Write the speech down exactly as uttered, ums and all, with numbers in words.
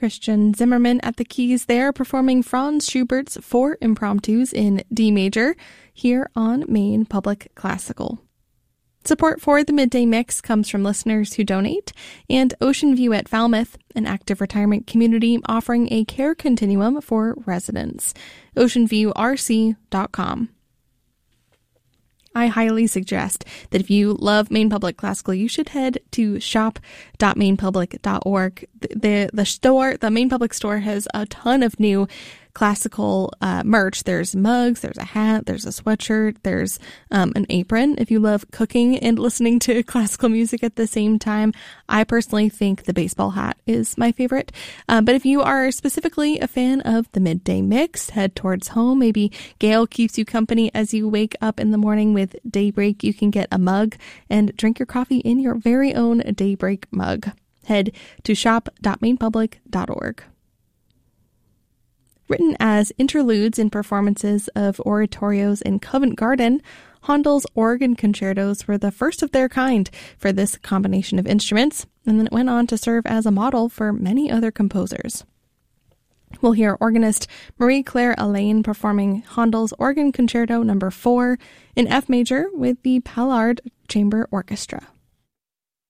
Christian Zimmerman at the keys there, performing Franz Schubert's Four Impromptus in D major here on Maine Public Classical. Support for the Midday Mix comes from listeners who donate, and Ocean View at Falmouth, an active retirement community offering a care continuum for residents. ocean view r c dot com. I highly suggest that if you love Maine Public Classical, you should head to shop dot maine public dot org. The, the, the store, the Maine Public Store, has a ton of new classical uh, merch. There's mugs, there's a hat, there's a sweatshirt, there's um, an apron. If you love cooking and listening to classical music at the same time, I personally think the baseball hat is my favorite. Uh, but if you are specifically a fan of the Midday Mix, head towards home. Maybe Gail keeps you company as you wake up in the morning with Daybreak. You can get a mug and drink your coffee in your very own Daybreak mug. Head to shop dot maine public dot org. Written as interludes in performances of oratorios in Covent Garden, Handel's organ concertos were the first of their kind for this combination of instruments, and then it went on to serve as a model for many other composers. We'll hear organist Marie-Claire Allain performing Handel's Organ Concerto number four in F major with the Pallard Chamber Orchestra.